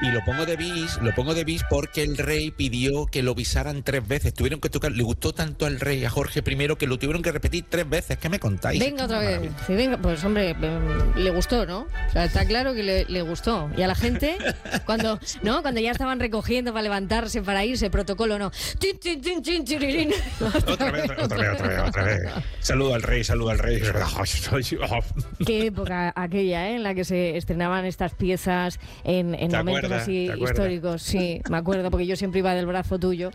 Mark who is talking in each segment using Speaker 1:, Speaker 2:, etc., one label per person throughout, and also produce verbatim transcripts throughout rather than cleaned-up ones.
Speaker 1: Y lo pongo de bis, lo pongo de bis porque el rey pidió que lo visaran tres veces. Tuvieron que tocar, le gustó tanto al rey, a Jorge primero, que lo tuvieron que repetir tres veces. ¿Qué me contáis?
Speaker 2: Venga otra vez. Sí, venga, pues hombre, le gustó, ¿no? O sea, está claro que le, le gustó. Y a la gente, cuando, ¿no? Cuando ya estaban recogiendo para levantarse, para irse, protocolo, ¿no? Tin, tin, tin, tin, tirirín.
Speaker 1: Otra vez, otra vez, otra vez, otra vez. Saludo al rey, saludo al rey.
Speaker 2: Qué época aquella, ¿eh? En la que se estrenaban estas piezas en, en momentos así históricos. Sí, me acuerdo, porque yo siempre iba del brazo tuyo.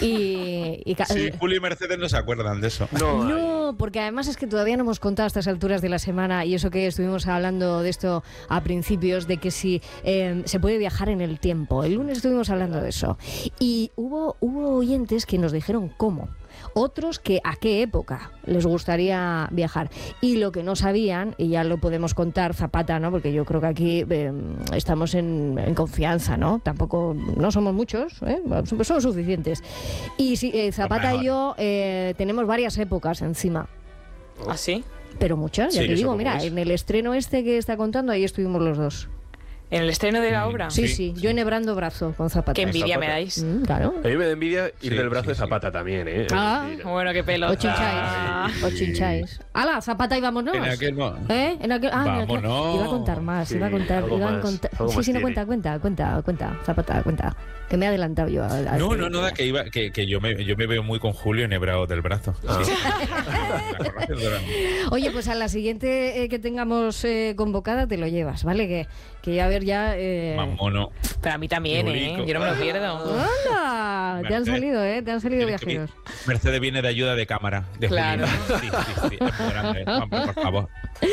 Speaker 2: Y, y
Speaker 1: sí, Julio y Mercedes no se acuerdan de eso.
Speaker 2: No, no, porque además es que todavía no hemos contado a estas alturas de la semana, y eso que estuvimos hablando de esto a principios, de que si eh, se puede viajar en el tiempo. El lunes estuvimos hablando de eso. Y hubo, hubo oyentes que nos dijeron cómo. Otros que a qué época les gustaría viajar. Y lo que no sabían, y ya lo podemos contar, Zapata, ¿no? Porque yo creo que aquí eh, estamos en, en confianza, ¿no? Tampoco, no somos muchos, ¿eh? Somos suficientes. Y sí, eh, Zapata y yo eh, tenemos varias épocas encima.
Speaker 3: ¿Ah, sí?
Speaker 2: Pero muchas, ya
Speaker 3: sí,
Speaker 2: te digo, mira,
Speaker 3: es.
Speaker 2: en el estreno este que está contando, ahí estuvimos los dos.
Speaker 3: ¿En el estreno de la obra?
Speaker 2: Sí, sí, sí. Yo enhebrando brazo con Zapata.
Speaker 3: Qué envidia
Speaker 4: Zapata.
Speaker 3: me dais.
Speaker 2: Mm, claro.
Speaker 4: A mí me da envidia ir
Speaker 1: Sí,
Speaker 4: del brazo
Speaker 1: sí,
Speaker 4: de Zapata
Speaker 1: sí.
Speaker 4: también, ¿eh?
Speaker 2: Ah,
Speaker 3: Bueno, qué pelo.
Speaker 2: O chincháis. O chincháis. ¡Hala, Zapata y vámonos!
Speaker 1: En aquel no.
Speaker 2: ¿Eh? En aquel, ah, en aquel-
Speaker 1: Vámonos.
Speaker 2: iba a contar más,
Speaker 4: Sí,
Speaker 2: iba a contar,
Speaker 4: algo
Speaker 2: iba a
Speaker 4: más,
Speaker 2: contar.
Speaker 4: algo
Speaker 2: Sí,
Speaker 4: más
Speaker 2: sí, no,
Speaker 4: tiene.
Speaker 2: cuenta, cuenta, cuenta, cuenta, Zapata, cuenta. Que me he adelantado yo. A, a
Speaker 1: No,
Speaker 2: este-
Speaker 1: no, no, que, iba, que, que yo, me, yo me veo muy con Julio enhebrado del brazo.
Speaker 4: Ah.
Speaker 1: Sí. La conoces, Dora?
Speaker 2: Oye, pues a la siguiente eh, que tengamos eh, convocada te lo llevas, ¿vale? Que, que a ver ya... Eh...
Speaker 1: Más mono.
Speaker 3: Pero a mí también, ¿eh?
Speaker 1: Yulico.
Speaker 3: Yo no me lo pierdo.
Speaker 2: ¡Anda! Te han
Speaker 1: Mercedes.
Speaker 2: salido, ¿eh? Te han salido
Speaker 1: Tienes que
Speaker 2: viajeros.
Speaker 1: vi- Mercedes viene de ayuda de cámara. De
Speaker 3: Claro.
Speaker 1: Julio. Sí, sí, sí. Es muy grande. Vamos, por favor.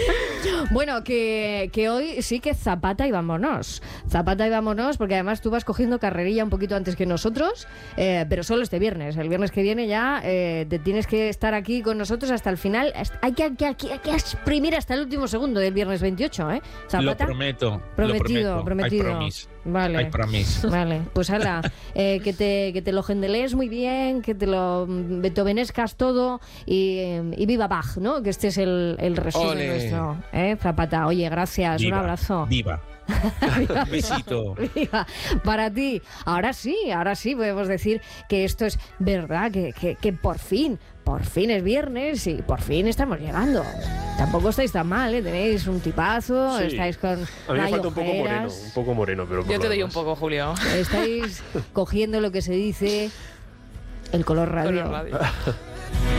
Speaker 2: Bueno, que, que hoy sí que Zapata y vámonos. Zapata y vámonos, porque además tú vas cogiendo carrerilla un poquito antes que nosotros, eh, pero solo este viernes. El viernes que viene ya eh, te tienes que estar aquí con nosotros hasta el final. Hay que, hay que, hay que, hay que exprimir hasta el último segundo del viernes veintiocho, ¿eh?
Speaker 1: Lo
Speaker 2: Zapata.
Speaker 1: prometo.
Speaker 2: Prometido,
Speaker 1: lo prometo.
Speaker 2: prometido.
Speaker 1: I promise.
Speaker 2: Vale.
Speaker 1: I promise.
Speaker 2: Vale, pues ala, eh, que, te, que te lo gendelees muy bien, que te lo mm, beethovenescas todo y, eh, y viva Bach, ¿no? Que este es el, el resumen
Speaker 1: Ole.
Speaker 2: nuestro, ¿eh? Zapata, oye, gracias,
Speaker 1: Viva,
Speaker 2: un abrazo.
Speaker 1: Viva.
Speaker 2: Viva,
Speaker 1: Un besito.
Speaker 2: viva. Para ti, ahora sí, ahora sí podemos decir que esto es verdad, que, que, que por fin, por fin es viernes y por fin estamos llegando. Tampoco estáis tan mal, ¿eh? Tenéis un tipazo,
Speaker 4: Sí.
Speaker 2: estáis con...
Speaker 4: A mí
Speaker 2: no
Speaker 4: me
Speaker 2: hay
Speaker 4: falta un poco moreno,
Speaker 2: ojeras.
Speaker 4: un poco moreno, pero por
Speaker 3: Yo te
Speaker 4: lo
Speaker 3: doy un
Speaker 4: demás.
Speaker 3: poco, Julio.
Speaker 2: Estáis cogiendo lo que se dice el color radio.
Speaker 3: Color radio.